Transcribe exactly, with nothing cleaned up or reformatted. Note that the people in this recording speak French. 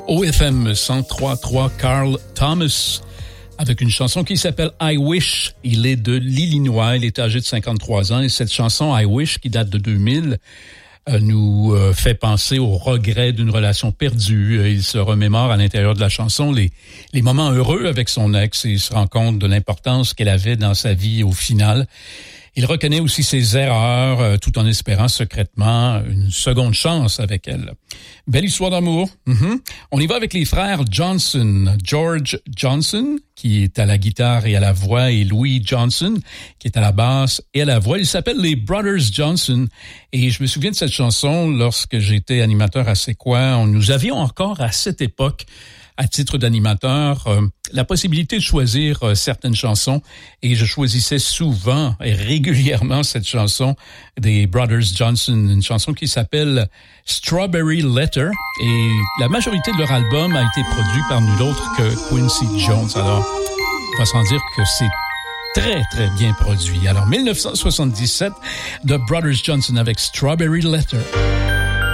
O F M cent trois virgule trois, Carl Thomas, avec une chanson qui s'appelle I Wish. Il est de l'Illinois, il est âgé de cinquante-trois ans, et cette chanson I Wish, qui date de deux mille, euh, nous euh, fait penser au regret d'une relation perdue. Il se remémore à l'intérieur de la chanson les, les moments heureux avec son ex et il se rend compte de l'importance qu'elle avait dans sa vie au final. Il reconnaît aussi ses erreurs, euh, tout en espérant secrètement une seconde chance avec elle. Belle histoire d'amour. Mm-hmm. On y va avec les frères Johnson. George Johnson, qui est à la guitare et à la voix, et Louis Johnson, qui est à la basse et à la voix. Ils s'appellent les Brothers Johnson. Et je me souviens de cette chanson lorsque j'étais animateur à C'est quoi. Nous avions encore à cette époque, à titre d'animateur, euh, la possibilité de choisir euh, certaines chansons et je choisissais souvent et régulièrement cette chanson des Brothers Johnson, une chanson qui s'appelle Strawberry Letter et la majorité de leur album a été produit par nul autre que Quincy Jones. Alors, on va s'en dire que c'est très, très bien produit. Alors, dix-neuf cent soixante-dix-sept, The Brothers Johnson avec Strawberry Letter.